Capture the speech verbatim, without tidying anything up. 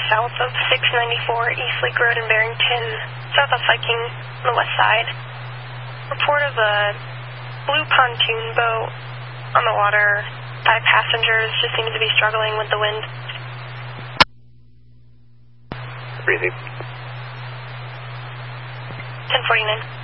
south of six ninety-four East Lake Road in Barrington, south of Viking on the west side. Report of a blue pontoon boat on the water. Five passengers just seem to be struggling with the wind. Breezy. ten forty-nine.